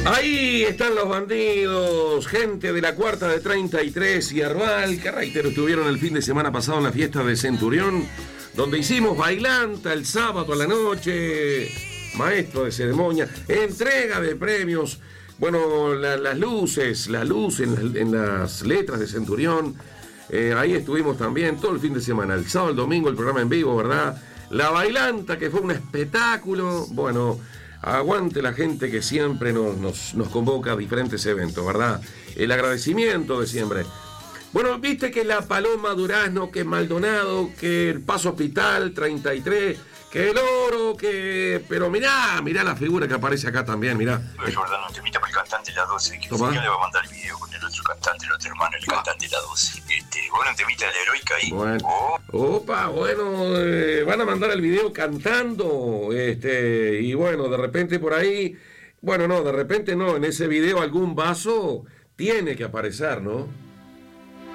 Ahí están los bandidos, gente de la Cuarta de 33 y Arbal, que reitero, estuvieron el fin de semana pasado en la fiesta de Centurión, donde hicimos bailanta el sábado a la noche, maestro de ceremonia, entrega de premios, bueno, las luces en las letras de Centurión, ahí estuvimos también todo el fin de semana, el sábado, el domingo, el programa en vivo, ¿verdad? La bailanta, que fue un espectáculo, bueno... Aguante la gente que siempre nos convoca a diferentes eventos, ¿verdad? El agradecimiento de siempre. Bueno, viste que la Paloma Durazno, que Maldonado, que el Paso Hospital 33, que el Oro, que... Pero mirá la figura que aparece acá también, mirá. Jordano, un temita para el cantante de la 12, que Toma. le va a mandar el video con el otro cantante, el otro hermano, el cantante de la 12. Bueno, un temita de la heroica ahí. Bueno. Opa, bueno, van a mandar el video cantando, y bueno, de repente por ahí, bueno, no, de repente no, en ese video algún vaso tiene que aparecer, ¿no?